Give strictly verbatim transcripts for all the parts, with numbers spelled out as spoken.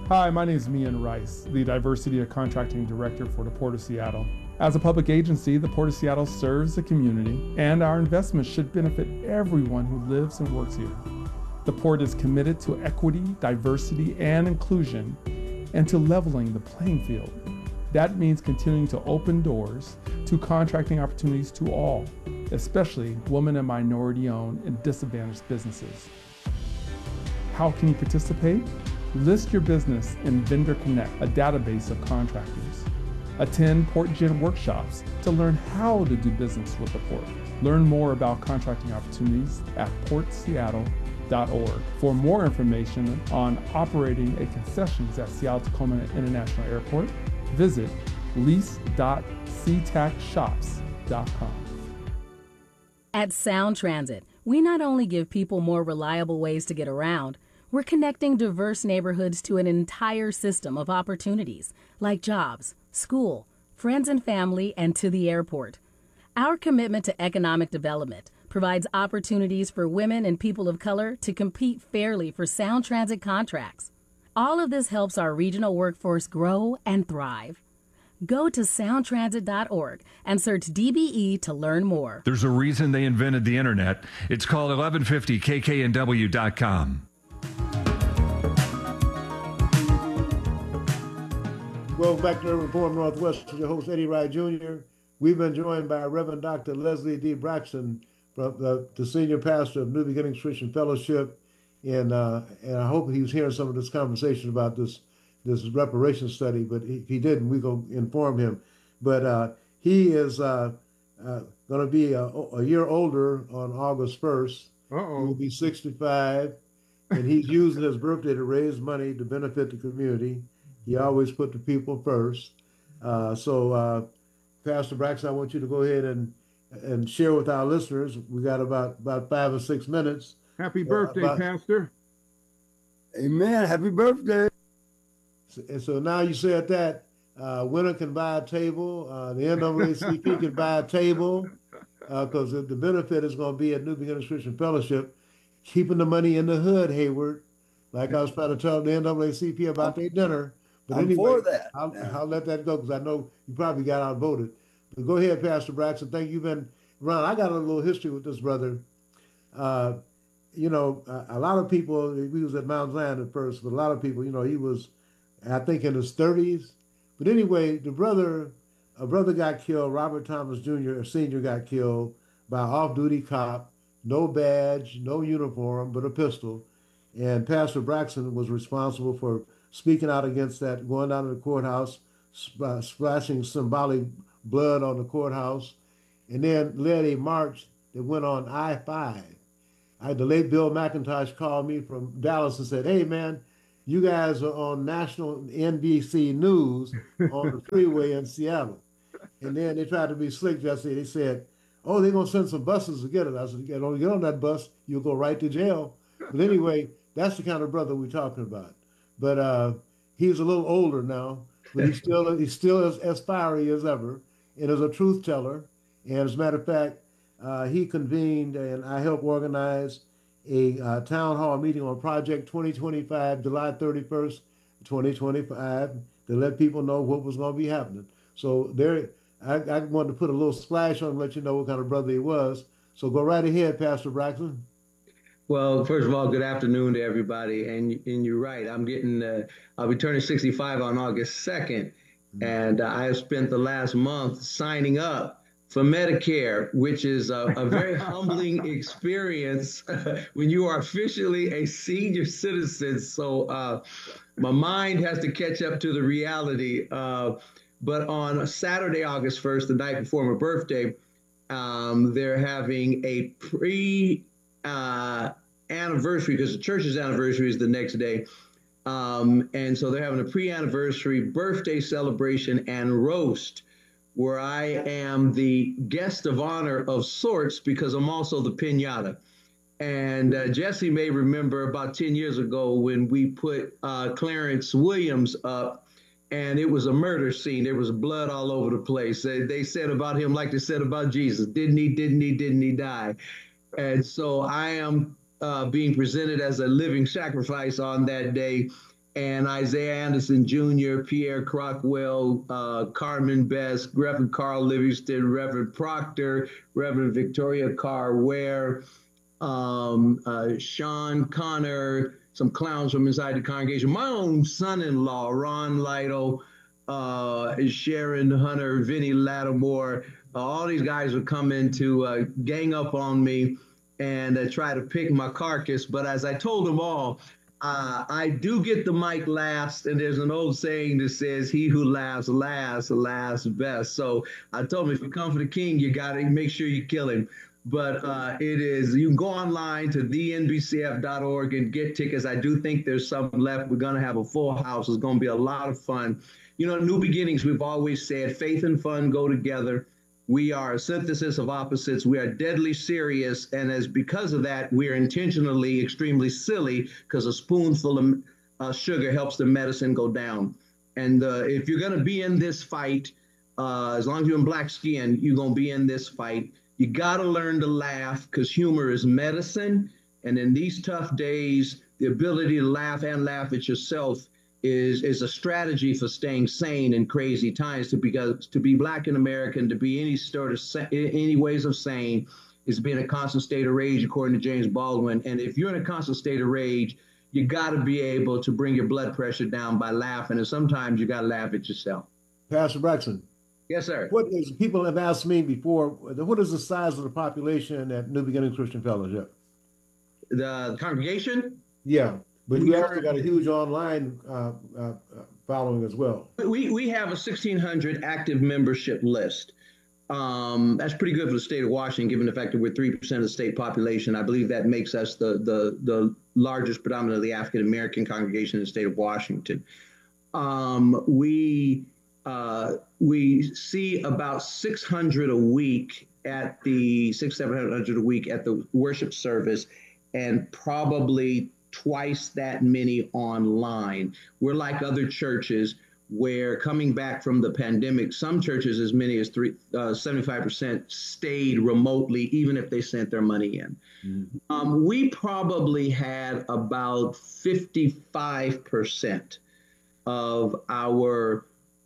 Hi, my name is Mian Rice, the Diversity and Contracting Director for the Port of Seattle. As a public agency, the Port of Seattle serves the community, and our investments should benefit everyone who lives and works here. The Port is committed to equity, diversity, and inclusion, and to leveling the playing field. That means continuing to open doors to contracting opportunities to all, especially women and minority-owned and disadvantaged businesses. How can you participate? List your business in Vendor Connect, a database of contractors. Attend PortGen workshops to learn how to do business with the Port. Learn more about contracting opportunities at port seattle dot org. For more information on operating a concessions at Seattle-Tacoma International Airport, visit lease dot c tac shops dot com. At Sound Transit, we not only give people more reliable ways to get around, we're connecting diverse neighborhoods to an entire system of opportunities like jobs, school, friends and family, and to the airport. Our commitment to economic development provides opportunities for women and people of color to compete fairly for Sound Transit contracts. All of this helps our regional workforce grow and thrive. Go to sound transit dot org and search D B E to learn more. There's a reason they invented the internet. It's called eleven fifty K K N W dot com. Welcome back to Urban Forum Northwest. Your host, Eddie Wright Junior We've been joined by Reverend Doctor Leslie D. Braxton, from the, the senior pastor of New Beginnings Christian Fellowship. And uh, and I hope he was hearing some of this conversation about this this reparation study, but if he didn't, we're going to inform him. But uh, he is uh, uh, going to be a, a year older on August first. Uh-oh. He will be sixty-five, and he's using his birthday to raise money to benefit the community. He always put the people first. Uh, so, uh, Pastor Braxton, I want you to go ahead and and share with our listeners. We got about, about five or six minutes. Happy birthday, uh, about, Pastor. Amen. Happy birthday. And so now you said that, uh, winner can buy a table. Uh, the N double A C P can buy a table because uh, the benefit is going to be at New Beginnings Christian Fellowship, keeping the money in the hood, Hayward. Like I was trying to tell the N double A C P about their dinner. But I'm anyway, for that. I'll, I'll let that go because I know you probably got outvoted. But go ahead, Pastor Braxton. Thank you. You've been around. I got a little history with this brother. Uh, you know, a, a lot of people, we was at Mount Zion at first, but a lot of people, you know, he was, I think, in his thirties. But anyway, the brother, a brother got killed. Robert Thomas Junior, a senior, got killed by an off-duty cop. No badge, no uniform, but a pistol. And Pastor Braxton was responsible for speaking out against that, going down to the courthouse, sp- splashing symbolic blood on the courthouse, and then led a march that went on I five. I, the late Bill McIntosh called me from Dallas and said, hey, man, you guys are on national N B C News on the freeway in Seattle. And then they tried to be slick yesterday. They said, oh, they're going to send some buses to get it. I said, you don't get on that bus, you'll go right to jail. But anyway, that's the kind of brother we're talking about. But uh, he's a little older now, but he's still he's still as, as fiery as ever, and is a truth teller. And as a matter of fact, uh, he convened and I helped organize a uh, town hall meeting on Project twenty twenty-five, July thirty-first, twenty twenty-five, to let people know what was going to be happening. So there, I, I wanted to put a little splash on him, let you know what kind of brother he was. So go right ahead, Pastor Braxton. Well, first of all, good afternoon to everybody. And and you're right. I'm getting, uh, I'll be turning sixty-five on August second. And uh, I have spent the last month signing up for Medicare, which is a, a very humbling experience when you are officially a senior citizen. So uh, my mind has to catch up to the reality. Uh, but on Saturday, August first, the night before my birthday, um, they're having a pre uh, anniversary, because the church's anniversary is the next day. Um, and so they're having a pre-anniversary birthday celebration and roast, where I am the guest of honor of sorts, because I'm also the piñata. And uh, Jesse may remember about ten years ago when we put uh, Clarence Williams up, and it was a murder scene. There was blood all over the place. They, they said about him like they said about Jesus. Didn't he, didn't he, didn't he die? And so I am uh, being presented as a living sacrifice on that day. and Isaiah Anderson Junior, Pierre Crockwell, uh, Carmen Best, Reverend Carl Livingston, Reverend Proctor, Reverend Victoria Carr Ware, um, uh, Sean Connor, some clowns from inside the congregation, my own son-in-law, Ron Lytle, uh, Sharon Hunter, Vinnie Lattimore. Uh, all these guys would come in to uh, gang up on me and uh, try to pick my carcass. But as I told them all, uh, I do get the mic last. And there's an old saying that says, he who laughs last, laughs best. So I told them, if you come for the king, you got to make sure you kill him. But uh, it is, you can go online to the N B C F dot org and get tickets. I do think there's some left. We're going to have a full house. It's going to be a lot of fun. You know, New Beginnings, we've always said faith and fun go together. We are a synthesis of opposites. We are deadly serious. And as because of that, we are intentionally extremely silly, because a spoonful of uh, sugar helps the medicine go down. And uh, if you're going to be in this fight, uh, as long as you're in black skin, you're going to be in this fight. You got to learn to laugh, because humor is medicine. And in these tough days, the ability to laugh and laugh at yourself is is a strategy for staying sane in crazy times. To because to be black in America and to be any sort of any ways of sane is being a constant state of rage, according to James Baldwin. And if you're in a constant state of rage, you got to be able to bring your blood pressure down by laughing. And sometimes you got to laugh at yourself. Pastor Braxton. Yes, sir. What is, people have asked me before, what is the size of the population at New Beginnings Christian Fellowship? The congregation? Yeah. But you also got a huge online uh, uh, following as well. We we have a sixteen hundred active membership list. Um, that's pretty good for the state of Washington, given the fact that we're three percent of the state population. I believe that makes us the the, the largest predominantly African-American congregation in the state of Washington. Um, we uh, we see about six hundred a week at the six, seven hundred a week at the worship service, and probably twice that many online. We're like other churches where, coming back from the pandemic, some churches as many as three, uh, seventy-five percent stayed remotely, even if they sent their money in. Mm-hmm. Um, we probably had about fifty-five percent of our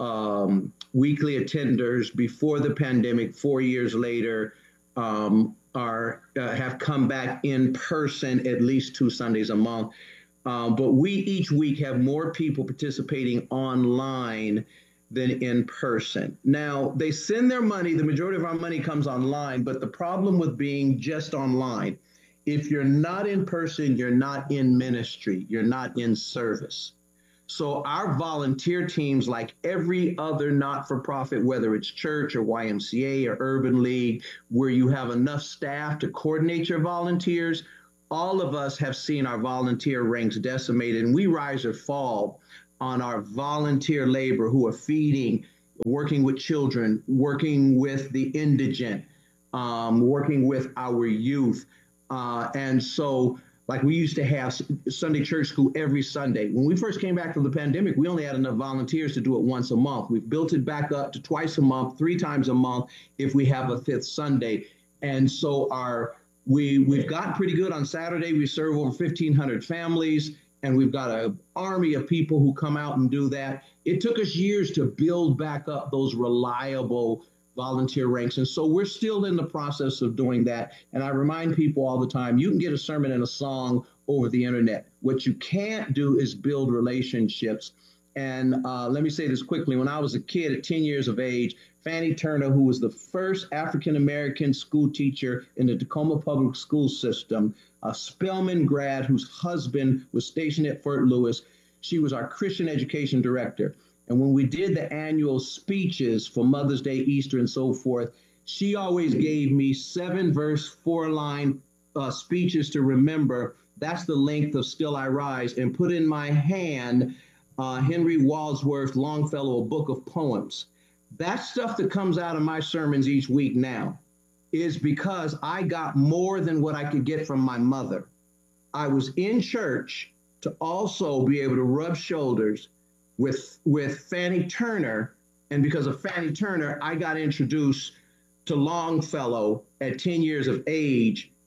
um, weekly attenders before the pandemic, four years later, um, are uh, have come back in person at least two Sundays a month. Um, but we each week have more people participating online than in person. Now, they send their money. The majority of our money comes online. But the problem with being just online, if you're not in person, you're not in ministry. You're not in service. So our volunteer teams, like every other not-for-profit, whether it's church or Y M C A or Urban League, where you have enough staff to coordinate your volunteers, all of us have seen our volunteer ranks decimated, and we rise or fall on our volunteer labor who are feeding, working with children, working with the indigent, um, working with our youth. Uh, and so like we used to have Sunday church school every Sunday. When we first came back from the pandemic, we only had enough volunteers to do it once a month. We've built it back up to twice a month, three times a month if we have a fifth Sunday. And so our we, we've gotten pretty good. On Saturday, we serve over fifteen hundred families, and we've got an army of people who come out and do that. It took us years to build back up those reliable volunteer ranks. And so we're still in the process of doing that. And I remind people all the time, you can get a sermon and a song over the internet. What you can't do is build relationships. And uh, let me say this quickly. When I was a kid at ten years of age, Fannie Turner, who was the first African-American school teacher in the Tacoma public school system, a Spelman grad whose husband was stationed at Fort Lewis, she was our Christian education director. And when we did the annual speeches for Mother's Day, Easter, and so forth, she always gave me seven verse, four line uh, speeches to remember. That's the length of Still I Rise, and put in my hand uh, Henry Wadsworth Longfellow, a book of poems. That stuff that comes out of my sermons each week now is because I got more than what I could get from my mother. I was in church to also be able to rub shoulders with with Fannie Turner, and because of Fannie Turner, I got introduced to Longfellow at ten years of age,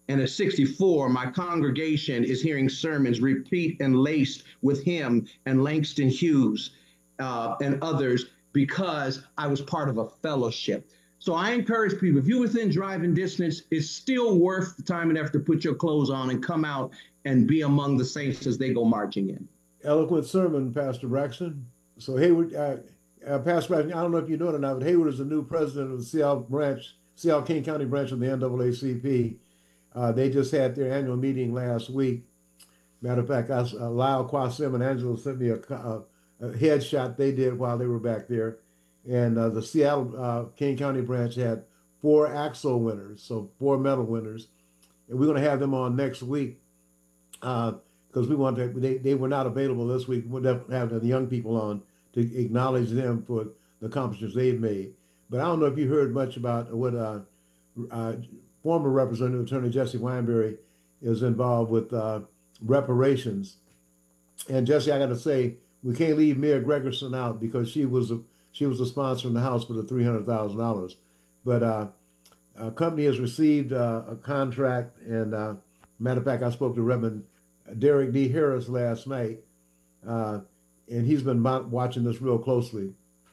And at sixty-four, my congregation is hearing sermons repeat and laced with him and Langston Hughes uh, and others because I was part of a fellowship. So I encourage people, if you're within driving distance, it's still worth the time and effort to put your clothes on and come out and be among the saints as they go marching in. Eloquent sermon, Pastor Braxton. So Hayward, uh, uh, Pastor Braxton, I don't know if you know it or not, but Hayward is the new president of the Seattle branch, Seattle King County branch of the N double A C P. Uh, they just had their annual meeting last week. Matter of fact, I, uh, Lyle Quasim and Angela sent me a, a, a headshot they did while they were back there. And uh, the Seattle uh, King County branch had four A X O winners, so four medal winners. And we're going to have them on next week because uh, we want to, they, they were not available this week. We'll have the young people on to acknowledge them for the accomplishments they've made. But I don't know if you heard much about what uh, uh, former Representative Attorney Jesse Wineberry is involved with uh, reparations. And Jesse, I got to say, we can't leave Mia Gregerson out because she was a, she was a sponsor in the House for the three hundred thousand dollars. But uh, a company has received uh, a contract, and uh, matter of fact, I spoke to Reverend Derek D. Harris last night, uh, and he's been watching this real closely.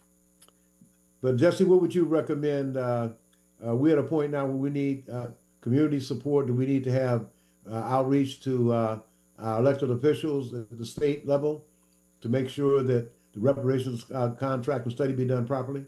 But Jesse, what would you recommend? Uh, uh, we're at a point now where we need uh, community support. Do we need to have uh, outreach to uh, our elected officials at the state level to make sure that the reparations uh, contract and study be done properly?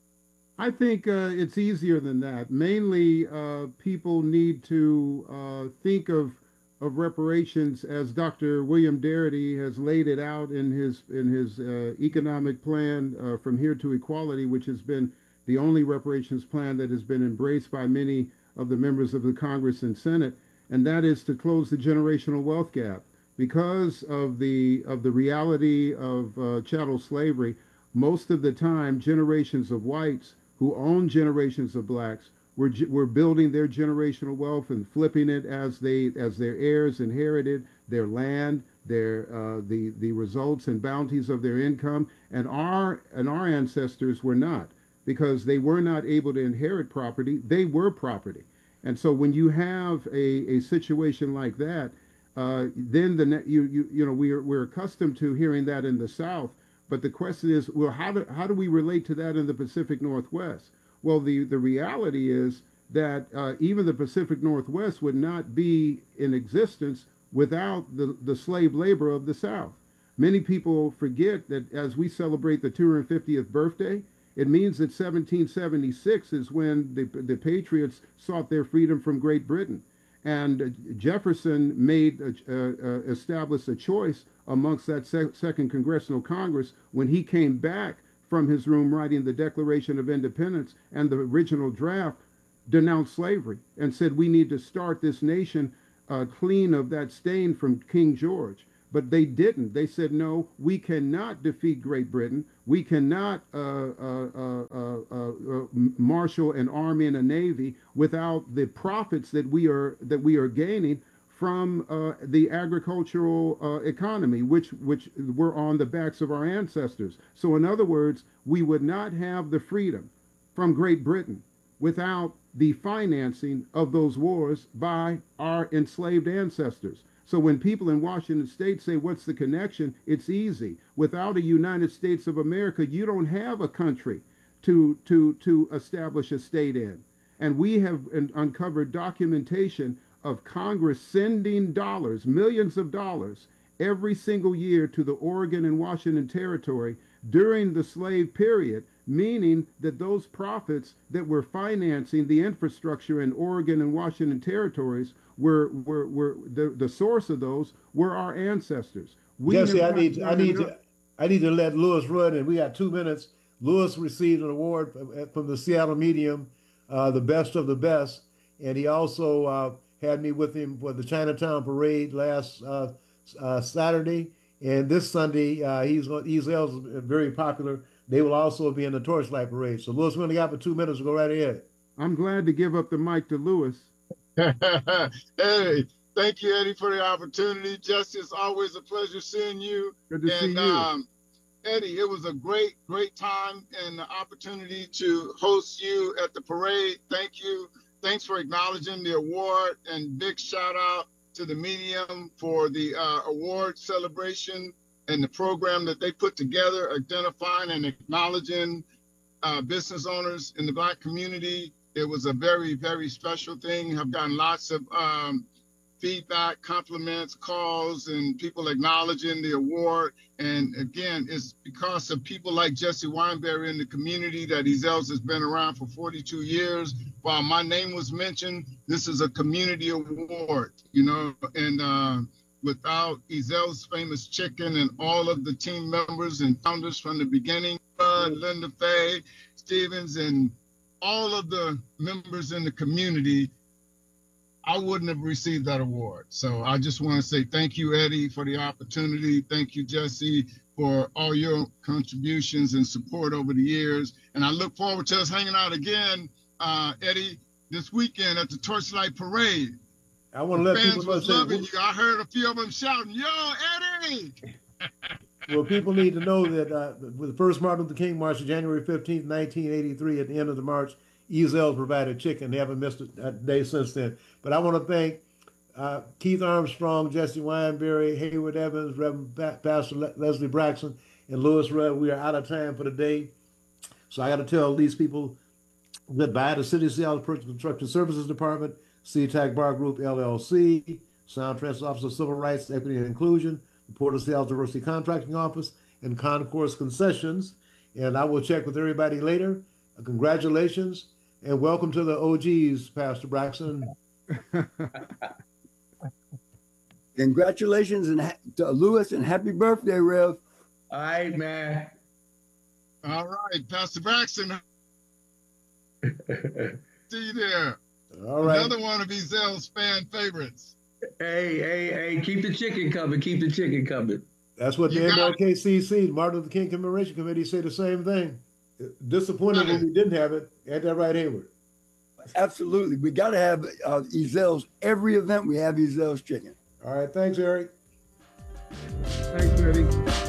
I think uh, it's easier than that. Mainly, uh, people need to uh, think of of reparations as Doctor William Darity has laid it out in his in his uh, economic plan uh, From Here to Equality, which has been the only reparations plan that has been embraced by many of the members of the Congress and Senate, and that is to close the generational wealth gap. Because of the of the reality of uh, chattel slavery, most of the time generations of whites who own generations of blacks were were building their generational wealth and flipping it as they as their heirs inherited their land, their uh, the the results and bounties of their income, and our and our ancestors were not, because they were not able to inherit property. They were property, and so when you have a a situation like that, Uh, then the you you you know we're we're accustomed to hearing that in the South, but the question is, well, how do how do we relate to that in the Pacific Northwest? Well, the the reality is that uh, even the Pacific Northwest would not be in existence without the the slave labor of the South. Many people forget that as we celebrate the two hundred fiftieth birthday, it means that seventeen seventy-six is when the the Patriots sought their freedom from Great Britain. And Jefferson made uh, uh, established a choice amongst that sec second Congressional Congress when he came back from his room writing the Declaration of Independence, and the original draft denounced slavery and said we need to start this nation uh, clean of that stain from King George. But they didn't. They said, no, we cannot defeat Great Britain. We cannot uh, uh, uh, uh, uh, marshal an army and a navy without the profits that we are that we are gaining from uh, the agricultural uh, economy, which which were on the backs of our ancestors. So, in other words, we would not have the freedom from Great Britain without the financing of those wars by our enslaved ancestors. So when people in Washington State say, what's the connection? It's easy. Without a United States of America, you don't have a country to, to, to establish a state in. And we have un uncovered documentation of Congress sending dollars, millions of dollars, every single year to the Oregon and Washington Territory during the slave period, meaning that those profits that were financing the infrastructure in Oregon and Washington territories were were, were the, the source of those were our ancestors. We Jesse, I need I need to I need to let Lewis run, and we got two minutes. Lewis received an award from the Seattle Medium, uh, the best of the best, and he also uh, had me with him for the Chinatown Parade last uh, uh, Saturday, and this Sunday uh, he's he's very popular. They will also be in the Torchlight Parade. So Lewis, we only got for two minutes. Go right ahead. I'm glad to give up the mic to Lewis. Hey, thank you, Eddie, for the opportunity. Jesse, it's always a pleasure seeing you. Good to and, see you. Um, Eddie, it was a great, great time and the opportunity to host you at the parade. Thank you. thanks for acknowledging the award, and big shout out to the Medium for the uh, award celebration and the program that they put together, identifying and acknowledging uh, business owners in the Black community. It was a very, very special thing. I've gotten lots of um, feedback, compliments, calls, and people acknowledging the award. And again, it's because of people like Jesse Wineberry in the community that Ezell's has been around for forty-two years. While my name was mentioned, this is a community award, you know, and uh, without Ezell's Famous Chicken and all of the team members and founders from the beginning, uh, Linda Faye, Stevens, and all of the members in the community, I wouldn't have received that award. So I just want to say thank you, Eddie, for the opportunity. Thank you, Jesse, for all your contributions and support over the years. And I look forward to us hanging out again, uh, Eddie, this weekend at the Torchlight Parade. I want to let Fans people know. was loving you. I heard a few of them shouting, "Yo, Eddie!" Well, people need to know that uh, with the first Martin Luther King March, January fifteenth, nineteen eighty-three, at the end of the march, Ezell's provided chicken. They haven't missed a day since then. But I want to thank uh, Keith Armstrong, Jesse Wineberry, Hayward Evans, Reverend pa- Pastor Le- Leslie Braxton, and Louis Rudd. We are out of time for the day. So I got to tell these people goodbye. The City of Seattle Purchase Construction Services Department, SeaTac Bar Group, L L C, Sound Transit Office of Civil Rights, Equity and Inclusion, the Port of Seattle Diversity Contracting Office, and Concourse Concessions. And I will check with everybody later. Uh, congratulations, and welcome to the O Gs, Pastor Braxton. Congratulations and ha- to Lewis, and happy birthday, Rev. All right, man. All right, Pastor Braxton. See you there. All right. Another one of Ezell's fan favorites. Hey, hey, hey, keep the chicken coming. Keep the chicken coming. That's what You the got M L K C C, Martin Luther King Commemoration Committee, say the same thing. Disappointed when we didn't have it. Ain't that right, Hayward? Absolutely. We got to have uh, Ezell's. Every event we have Ezell's chicken. All right. Thanks, Eric. Thanks, Eddie.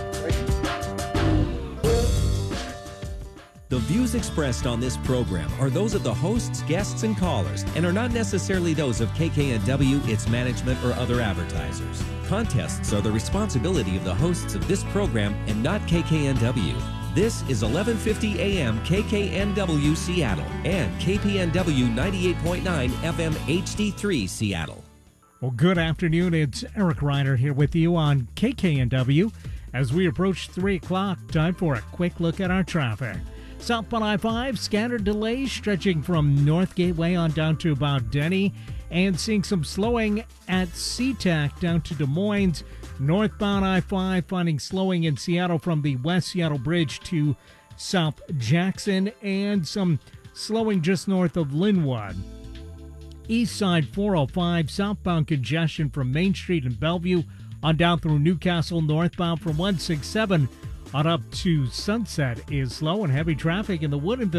The views expressed on this program are those of the hosts, guests, and callers, and are not necessarily those of K K N W, its management, or other advertisers. Contests are the responsibility of the hosts of this program and not K K N W. This is eleven fifty A M K K N W Seattle and K P N W ninety-eight point nine F M H D three Seattle. Well, good afternoon. It's Eric Ryder here with you on K K N W. As we approach three o'clock, time for a quick look at our traffic. Southbound I five, scattered delays stretching from North Gateway on down to about Denny, and seeing some slowing at SeaTac down to Des Moines. Northbound I five finding slowing in Seattle from the West Seattle Bridge to South Jackson, and some slowing just north of Linwood. East side four oh five, southbound congestion from Main Street and Bellevue on down through Newcastle. Northbound from one sixty-seven on up to Sunset is slow, and heavy traffic in the Woodinville